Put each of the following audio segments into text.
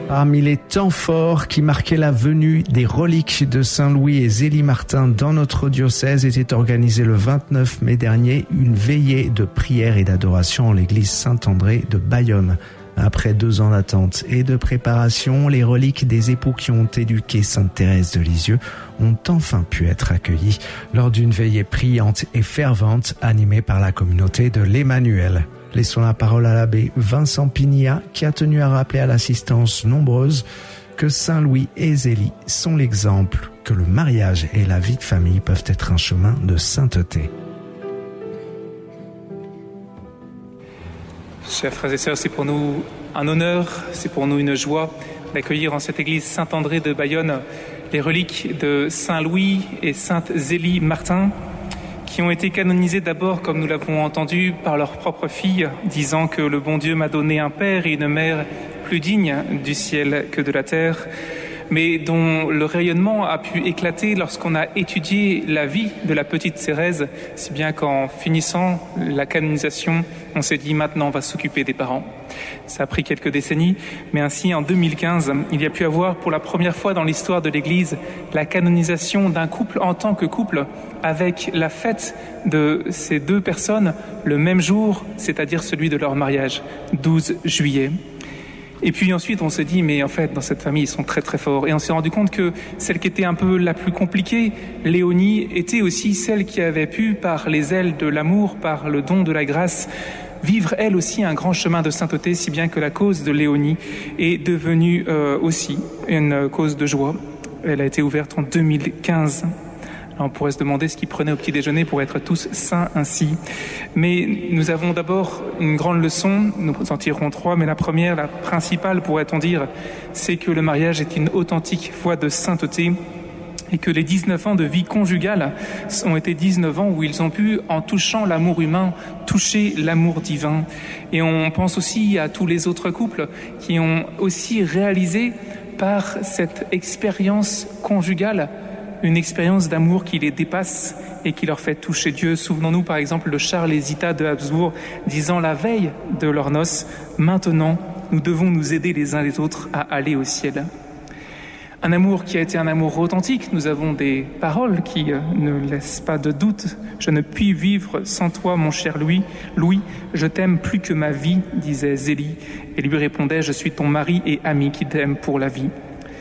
Parmi les temps forts qui marquaient la venue des reliques de Saint-Louis et Zélie Martin dans notre diocèse était organisée le 29 mai dernier une veillée de prière et d'adoration en l'église Saint-André de Bayonne. Après 2 ans d'attente et de préparation, les reliques des époux qui ont éduqué Sainte Thérèse de Lisieux ont enfin pu être accueillies lors d'une veillée priante et fervente animée par la communauté de l'Emmanuel. Laissons la parole à l'abbé Vincent Pigna qui a tenu à rappeler à l'assistance nombreuse que Saint-Louis et Zélie sont l'exemple que le mariage et la vie de famille peuvent être un chemin de sainteté. Chers frères et sœurs, c'est pour nous un honneur, c'est pour nous une joie d'accueillir en cette église Saint-André de Bayonne les reliques de Saint-Louis et Sainte Zélie Martin, qui ont été canonisés d'abord, comme nous l'avons entendu, par leur propre fille, disant que le bon Dieu m'a donné un père et une mère plus dignes du ciel que de la terre, mais dont le rayonnement a pu éclater lorsqu'on a étudié la vie de la petite Thérèse, si bien qu'en finissant la canonisation, on s'est dit maintenant on va s'occuper des parents. Ça a pris quelques décennies, mais ainsi en 2015, il y a pu avoir pour la première fois dans l'histoire de l'Église la canonisation d'un couple en tant que couple, avec la fête de ces 2 personnes le même jour, c'est-à-dire celui de leur mariage, 12 juillet. Et puis ensuite, on s'est dit, mais en fait, dans cette famille, ils sont très très forts. Et on s'est rendu compte que celle qui était un peu la plus compliquée, Léonie, était aussi celle qui avait pu, par les ailes de l'amour, par le don de la grâce, vivre elle aussi un grand chemin de sainteté, si bien que la cause de Léonie est devenue aussi une cause de joie. Elle a été ouverte en 2015. On pourrait se demander ce qu'ils prenaient au petit déjeuner pour être tous saints ainsi. Mais nous avons d'abord une grande leçon, nous en tirerons 3, mais la première, la principale pourrait-on dire, c'est que le mariage est une authentique voie de sainteté et que les 19 ans de vie conjugale ont été 19 ans où ils ont pu, en touchant l'amour humain, toucher l'amour divin. Et on pense aussi à tous les autres couples qui ont aussi réalisé par cette expérience conjugale une expérience d'amour qui les dépasse et qui leur fait toucher Dieu. Souvenons-nous par exemple de Charles et Zita de Habsbourg disant la veille de leurs noces, maintenant nous devons nous aider les uns les autres à aller au ciel. Un amour qui a été un amour authentique. Nous avons des paroles qui ne laissent pas de doute. Je ne puis vivre sans toi, mon cher Louis. Louis, je t'aime plus que ma vie, disait Zélie. Et lui répondait, je suis ton mari et ami qui t'aime pour la vie.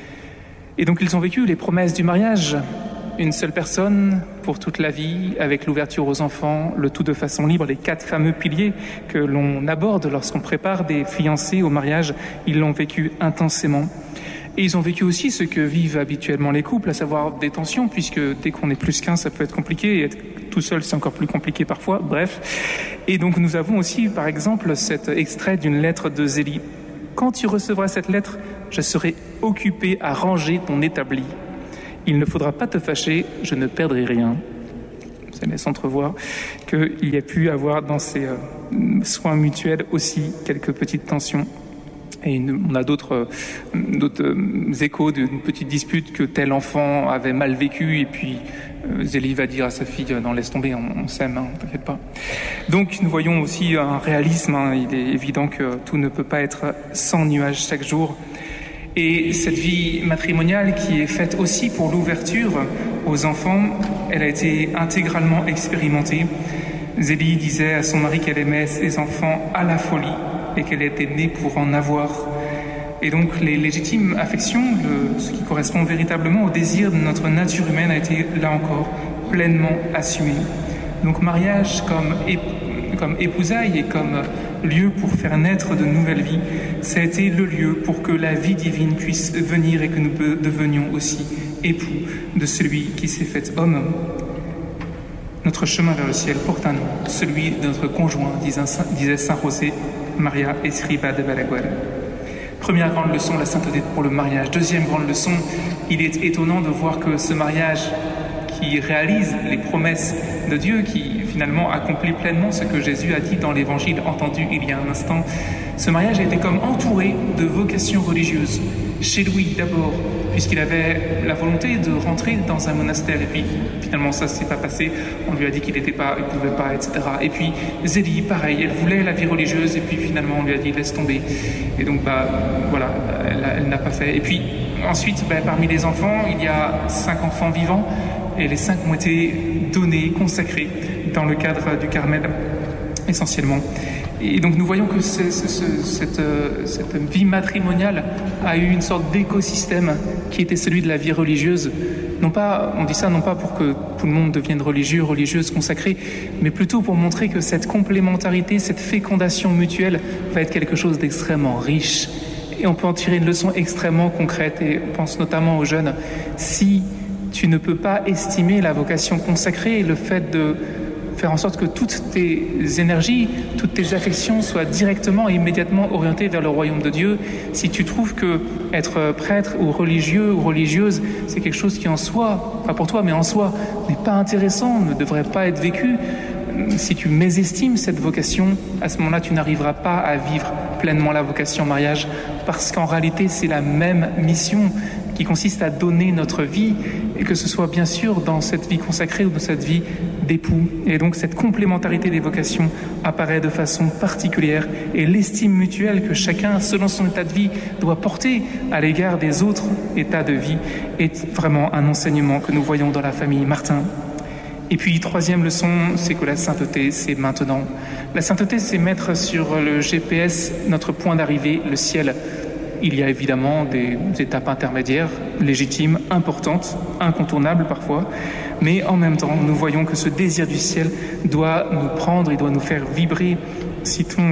Et donc ils ont vécu les promesses du mariage. Une seule personne pour toute la vie, avec l'ouverture aux enfants, le tout de façon libre, les 4 fameux piliers que l'on aborde lorsqu'on prépare des fiancés au mariage, ils l'ont vécu intensément. Et ils ont vécu aussi ce que vivent habituellement les couples, à savoir des tensions, puisque dès qu'on est plus qu'un, ça peut être compliqué, et être tout seul, c'est encore plus compliqué parfois, bref. Et donc nous avons aussi, par exemple, cet extrait d'une lettre de Zélie. « Quand tu recevras cette lettre, je serai occupé à ranger ton établi. Il ne faudra pas te fâcher, je ne perdrai rien. » Ça laisse entrevoir qu'il y a pu avoir dans ces soins mutuels aussi quelques petites tensions. Et on a d'autres échos d'une petite dispute que tel enfant avait mal vécu et puis Zélie va dire à sa fille non, laisse tomber, on s'aime, t'inquiète pas. Donc nous voyons aussi un réalisme, il est évident que tout ne peut pas être sans nuages chaque jour. Et cette vie matrimoniale qui est faite aussi pour l'ouverture aux enfants, elle a été intégralement expérimentée. Zélie disait à son mari qu'elle aimait ses enfants à la folie et qu'elle était née pour en avoir. Et donc les légitimes affections, ce qui correspond véritablement au désir de notre nature humaine, a été là encore pleinement assumé. Donc mariage comme épousailles et comme lieu pour faire naître de nouvelles vies, ça a été le lieu pour que la vie divine puisse venir et que nous devenions aussi époux de celui qui s'est fait homme. Notre chemin vers le ciel porte un nom, celui de notre conjoint, disait Saint José Maria Escrivá de Balaguer. Première grande leçon, la sainteté pour le mariage. Deuxième grande leçon, il est étonnant de voir que ce mariage qui réalise les promesses de Dieu, qui finalement accomplit pleinement ce que Jésus a dit dans l'évangile entendu il y a un instant, ce mariage a été comme entouré de vocations religieuses. Chez Louis d'abord, puisqu'il avait la volonté de rentrer dans un monastère, et puis finalement ça ne s'est pas passé, on lui a dit qu'il ne pouvait pas, etc. Et puis Zélie, pareil, elle voulait la vie religieuse, et puis finalement on lui a dit laisse tomber. Et donc voilà, elle n'a l'a pas fait. Et puis ensuite, parmi les enfants, il y a 5 enfants vivants et les 5 ont été donnés, consacrés dans le cadre du Carmel essentiellement. Et donc nous voyons que cette vie matrimoniale a eu une sorte d'écosystème qui était celui de la vie religieuse. On dit ça non pas pour que tout le monde devienne religieux, religieuse, consacrée, mais plutôt pour montrer que cette complémentarité, cette fécondation mutuelle va être quelque chose d'extrêmement riche. Et on peut en tirer une leçon extrêmement concrète, et on pense notamment aux jeunes. Si tu ne peux pas estimer la vocation consacrée, le fait de faire en sorte que toutes tes énergies, toutes tes affections soient directement et immédiatement orientées vers le royaume de Dieu, si tu trouves que être prêtre ou religieux ou religieuse, c'est quelque chose qui en soi, pas pour toi, mais en soi, n'est pas intéressant, ne devrait pas être vécu, si tu mésestimes cette vocation, à ce moment-là, tu n'arriveras pas à vivre pleinement la vocation au mariage, parce qu'en réalité, c'est la même mission qui consiste à donner notre vie, et que ce soit bien sûr dans cette vie consacrée ou dans cette vie d'époux. Et donc cette complémentarité des vocations apparaît de façon particulière, et l'estime mutuelle que chacun, selon son état de vie, doit porter à l'égard des autres états de vie est vraiment un enseignement que nous voyons dans la famille Martin. Et puis, troisième leçon, c'est que la sainteté, c'est maintenant. La sainteté, c'est mettre sur le GPS notre point d'arrivée, le ciel. Il y a évidemment des étapes intermédiaires, légitimes, importantes, incontournables parfois, mais en même temps, nous voyons que ce désir du ciel doit nous prendre, il doit nous faire vibrer. Citons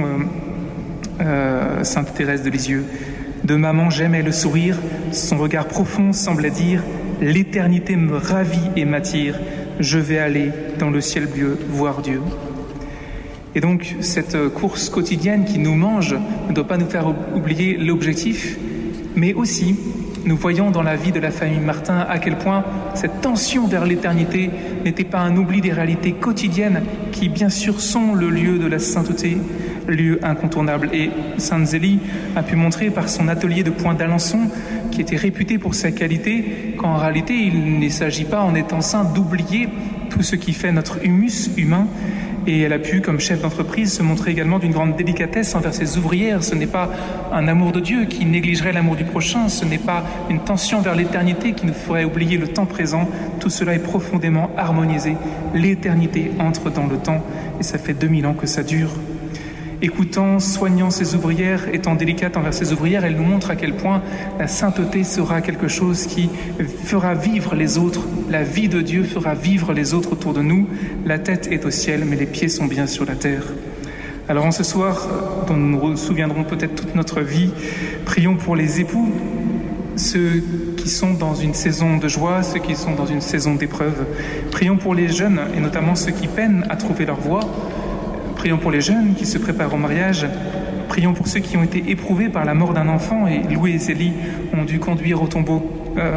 Sainte Thérèse de Lisieux. De maman, j'aimais le sourire, son regard profond semblait dire « L'éternité me ravit et m'attire, je vais aller dans le ciel bleu voir Dieu ». Et donc, cette course quotidienne qui nous mange ne doit pas nous faire oublier l'objectif, mais aussi, nous voyons dans la vie de la famille Martin à quel point cette tension vers l'éternité n'était pas un oubli des réalités quotidiennes qui, bien sûr, sont le lieu de la sainteté, lieu incontournable. Et Sainte Zélie a pu montrer par son atelier de Point d'Alençon, qui était réputé pour sa qualité, qu'en réalité, il ne s'agit pas, en étant saint, d'oublier tout ce qui fait notre humus humain. Et elle a pu, comme chef d'entreprise, se montrer également d'une grande délicatesse envers ses ouvrières. Ce n'est pas un amour de Dieu qui négligerait l'amour du prochain, ce n'est pas une tension vers l'éternité qui nous ferait oublier le temps présent. Tout cela est profondément harmonisé. L'éternité entre dans le temps, et ça fait 2000 ans que ça dure. Écoutant, soignant ses ouvrières, étant délicate envers ses ouvrières, elle nous montre à quel point la sainteté sera quelque chose qui fera vivre les autres. La vie de Dieu fera vivre les autres autour de nous. La tête est au ciel, mais les pieds sont bien sur la terre. Alors en ce soir, dont nous nous souviendrons peut-être toute notre vie, prions pour les époux, ceux qui sont dans une saison de joie, ceux qui sont dans une saison d'épreuve. Prions pour les jeunes, et notamment ceux qui peinent à trouver leur voie. Prions pour les jeunes qui se préparent au mariage. Prions pour ceux qui ont été éprouvés par la mort d'un enfant, et Louis et Zélie ont dû conduire au tombeau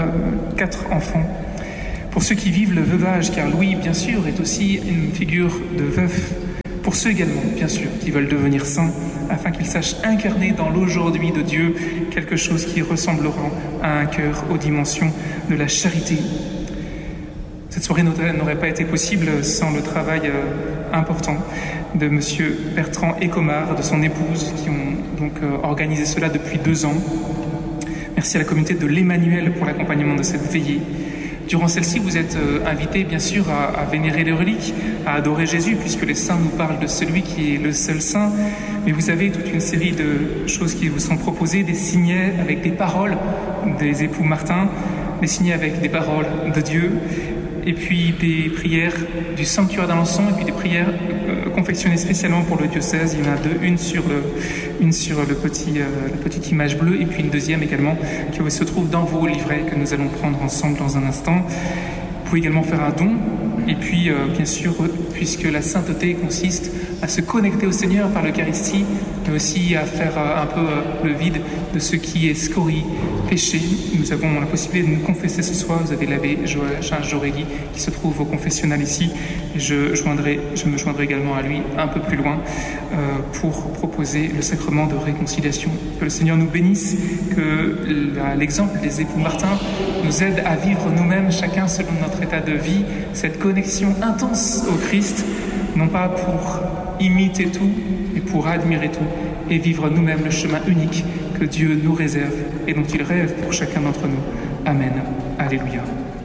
4 enfants. Pour ceux qui vivent le veuvage, car Louis, bien sûr, est aussi une figure de veuf. Pour ceux également, bien sûr, qui veulent devenir saints, afin qu'ils sachent incarner dans l'aujourd'hui de Dieu quelque chose qui ressemblera à un cœur aux dimensions de la charité. Cette soirée n'aurait pas été possible sans le travail important de M. Bertrand Écomard, de son épouse, qui ont donc organisé cela depuis 2 ans. Merci à la communauté de l'Emmanuel pour l'accompagnement de cette veillée. Durant celle-ci, vous êtes invités, bien sûr, à vénérer les reliques, à adorer Jésus, puisque les saints nous parlent de celui qui est le seul saint. Mais vous avez toute une série de choses qui vous sont proposées, des signets avec des paroles des époux Martin, des signets avec des paroles de Dieu, et puis des prières du sanctuaire d'Alençon, et puis des prières confectionnées spécialement pour le diocèse. Il y en a 2, une sur la petite image bleue, et puis une deuxième également qui se trouve dans vos livrets que nous allons prendre ensemble dans un instant. Vous pouvez également faire un don, et puis bien sûr, puisque la sainteté consiste à se connecter au Seigneur par l'Eucharistie, mais aussi à faire un peu le vide de ce qui est scorie, péché. Nous avons la possibilité de nous confesser ce soir. Vous avez l'abbé Joachim Jorelli qui se trouve au confessionnal ici. Et je me joindrai également à lui un peu plus loin pour proposer le sacrement de réconciliation. Que le Seigneur nous bénisse, que l'exemple des époux Martin nous aide à vivre nous-mêmes, chacun selon notre état de vie, cette connexion intense au Christ, non pas pour imiter tout, mais pour admirer tout et vivre nous-mêmes le chemin unique que Dieu nous réserve et dont il rêve pour chacun d'entre nous. Amen. Alléluia.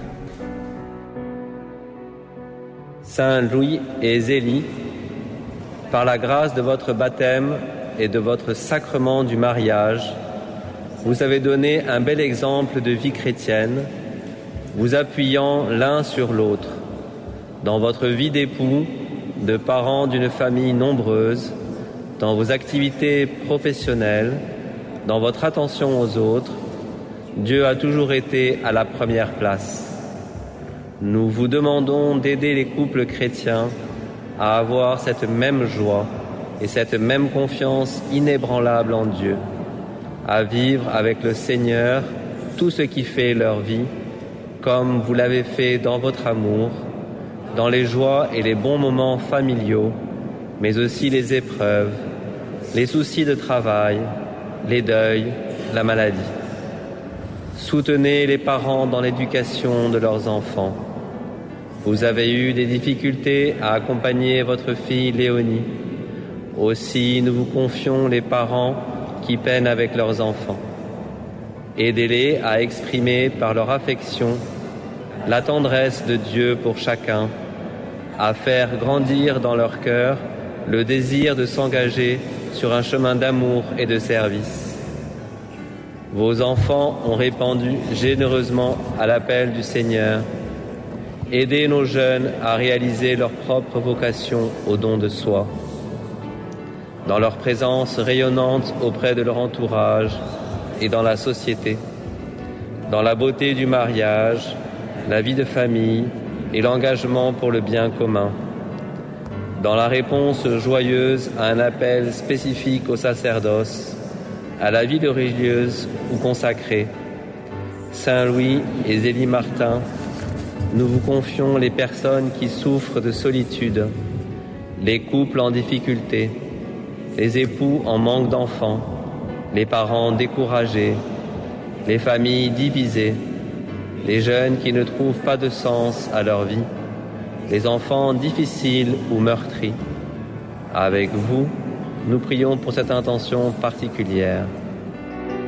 Saint Louis et Zélie, par la grâce de votre baptême et de votre sacrement du mariage, vous avez donné un bel exemple de vie chrétienne, vous appuyant l'un sur l'autre. Dans votre vie d'époux, de parents d'une famille nombreuse, dans vos activités professionnelles, dans votre attention aux autres, Dieu a toujours été à la première place. Nous vous demandons d'aider les couples chrétiens à avoir cette même joie et cette même confiance inébranlable en Dieu, à vivre avec le Seigneur tout ce qui fait leur vie, comme vous l'avez fait dans votre amour, dans les joies et les bons moments familiaux, mais aussi les épreuves, les soucis de travail, les deuils, la maladie. Soutenez les parents dans l'éducation de leurs enfants. Vous avez eu des difficultés à accompagner votre fille Léonie. Aussi, nous vous confions les parents qui peinent avec leurs enfants. Aidez-les à exprimer par leur affection la tendresse de Dieu pour chacun, à faire grandir dans leur cœur le désir de s'engager sur un chemin d'amour et de service. Vos enfants ont répondu généreusement à l'appel du Seigneur. Aidez nos jeunes à réaliser leur propre vocation au don de soi. Dans leur présence rayonnante auprès de leur entourage et dans la société, dans la beauté du mariage, la vie de famille et l'engagement pour le bien commun, dans la réponse joyeuse à un appel spécifique au sacerdoce, à la vie de religieuse ou consacrée. Saint Louis et Zélie Martin, nous vous confions les personnes qui souffrent de solitude, les couples en difficulté, les époux en manque d'enfants, les parents découragés, les familles divisées, les jeunes qui ne trouvent pas de sens à leur vie, les enfants difficiles ou meurtris. Avec vous, nous prions pour cette intention particulière.